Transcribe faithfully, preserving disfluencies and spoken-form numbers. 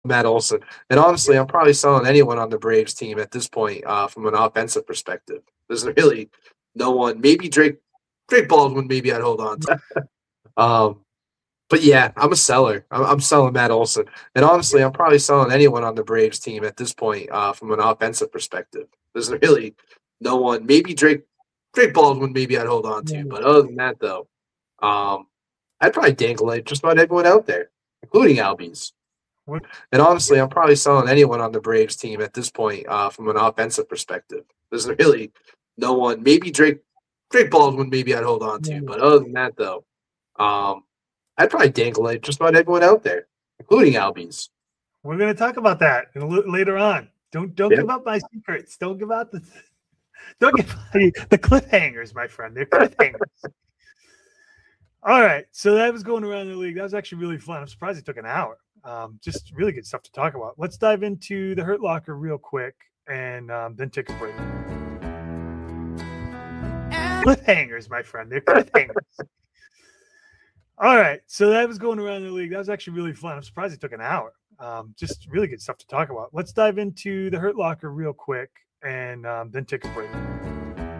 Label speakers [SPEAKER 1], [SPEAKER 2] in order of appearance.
[SPEAKER 1] Matt Olson. And honestly, I'm probably selling anyone on the Braves team at this point uh, from an offensive perspective. There's really no one. Maybe Drake Drake Baldwin. Maybe I'd hold on to. Um, but yeah, I'm a seller. I'm, I'm selling Matt Olson. And honestly, I'm probably selling anyone on the Braves team at this point uh, from an offensive perspective. There's really no one. Maybe Drake Drake Baldwin. Maybe I'd hold on to. But other than that, though, um, I'd probably dangle it just about everyone out there, including Albies. And honestly, I'm probably selling anyone on the Braves team at this point uh, from an offensive perspective. There's really no one. Maybe Drake Drake Baldwin. Maybe I'd hold on to. But other than that, though, um, I'd probably dangle it just about everyone out there, including Albies.
[SPEAKER 2] We're going to talk about that a little later on. Don't don't
[SPEAKER 1] Yeah.
[SPEAKER 2] give up my secrets. Don't give out the don't give out the, the cliffhangers, my friend. They're cliffhangers. All right, so that was going around the league. That was actually really fun. I'm surprised it took an hour. Um, just really good stuff to talk about. Let's dive into the Hurt Locker real quick and um, then take a break. Cliffhangers, my friend. They're cliffhangers. All right, so that was going around the league. That was actually really fun. I'm surprised it took an hour. Um, just really good stuff to talk about. Let's dive into the Hurt Locker real quick and um, then take a break.